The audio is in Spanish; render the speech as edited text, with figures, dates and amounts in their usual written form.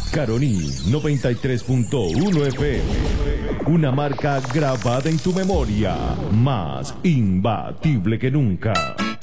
Caroní 93.1 FM. Una marca grabada en tu memoria, más imbatible que nunca.